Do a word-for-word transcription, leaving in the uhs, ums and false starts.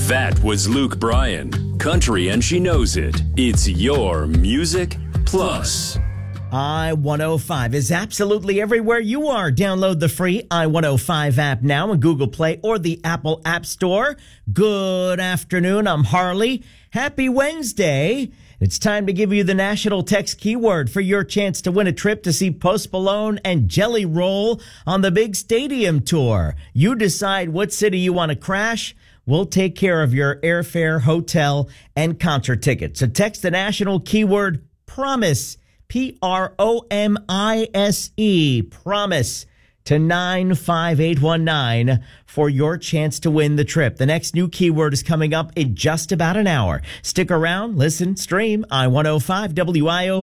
That was Luke Bryan. Country and she knows it. It's your Music Plus. I one oh five is absolutely everywhere you are. Download the free I one oh five app now on Google Play or the Apple App Store. Good afternoon. I'm Harley. Happy Wednesday. It's time to give you the national text keyword for your chance to win a trip to see Post Malone and Jelly Roll on the big stadium tour. You decide what city you want to crash. We'll take care of your airfare, hotel, and concert tickets. So text the national keyword PROMISE. P R O M I S E, promise, to nine five eight one nine for your chance to win the trip. The next new keyword is coming up in just about an hour. Stick around, listen, stream, I one oh five W I O